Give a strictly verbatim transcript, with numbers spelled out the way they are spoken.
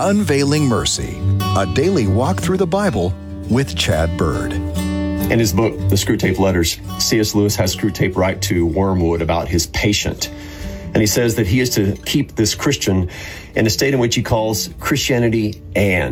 Unveiling Mercy, a daily walk through the Bible with Chad Bird. In his book, The Screwtape Letters, C S. Lewis has Screwtape write to Wormwood about his patient. And he says that he is to keep this Christian in a state in which he calls Christianity and.